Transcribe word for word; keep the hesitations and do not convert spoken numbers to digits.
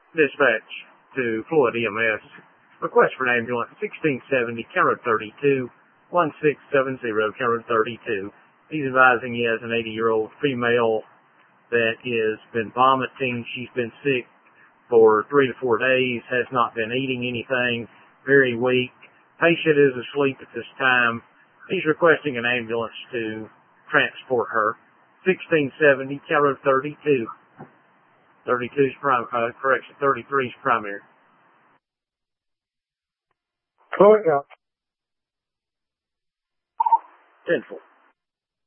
Dispatch to Floyd E M S. Request for an ambulance sixteen seventy, County thirty-two, one six seven zero, County thirty-two. He's advising he has an eighty-year-old female that has been vomiting. She's been sick for three to four days, has not been eating anything, very weak. Patient is asleep at this time. He's requesting an ambulance to transport her. sixteen seventy, County thirty-two. thirty-two is prime, uh, correction, thirty-three is primary. Going out. ten four.